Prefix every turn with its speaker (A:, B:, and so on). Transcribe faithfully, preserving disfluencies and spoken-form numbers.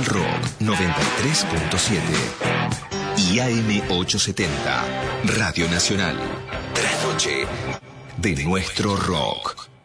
A: Rock noventa y tres punto siete y A M ochocientos setenta, Radio Nacional. Trasnoche de nuestro rock.